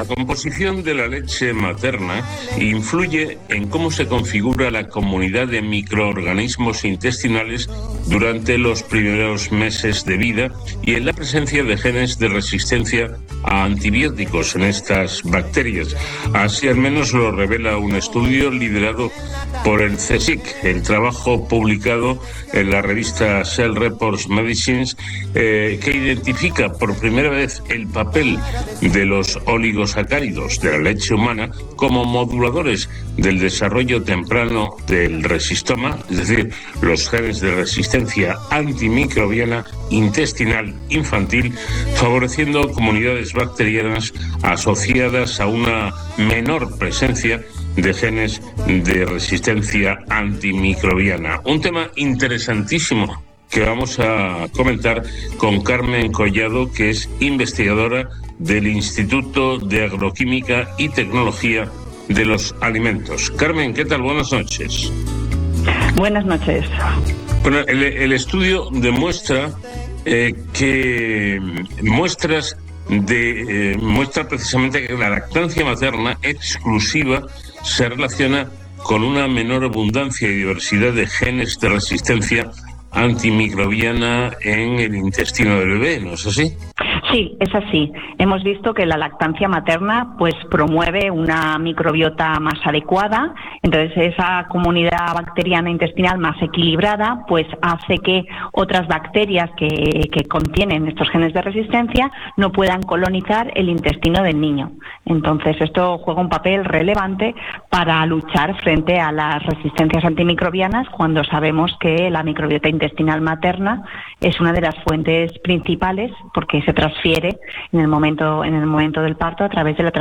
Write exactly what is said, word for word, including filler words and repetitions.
La composición de la leche materna influye en cómo se configura la comunidad de microorganismos intestinales durante los primeros meses de vida y en la presencia de genes de resistencia a antibióticos en estas bacterias. Así al menos lo revela un estudio liderado por el CSIC, el trabajo publicado en la revista Cell Reports Medicines, eh, que identifica por primera vez el papel de los oligosacáridos de la leche humana como moduladores del desarrollo temprano del resistoma, es decir, los genes de resistencia antimicrobiana intestinal infantil, favoreciendo comunidades bacterianas asociadas a una menor presencia de genes de resistencia antimicrobiana. Un tema interesantísimo que vamos a comentar con Carmen Collado, que es investigadora del Instituto de Agroquímica y Tecnología de los Alimentos. Carmen, ¿qué tal? Buenas noches. Buenas noches. Bueno, el, el estudio demuestra eh, que muestras de eh, muestra precisamente que la lactancia materna exclusiva se relaciona con una menor abundancia y diversidad de genes de resistencia antimicrobiana en el intestino del bebé, ¿no es así? Sí, es así. Hemos visto que la lactancia materna pues promueve una microbiota más adecuada, entonces esa comunidad bacteriana intestinal más equilibrada pues hace que otras bacterias que, que contienen estos genes de resistencia no puedan colonizar el intestino del niño. Entonces esto juega un papel relevante para luchar frente a las resistencias antimicrobianas cuando sabemos que la microbiota intestinal materna es una de las fuentes principales porque se transfiere en el momento en el momento del parto a través de la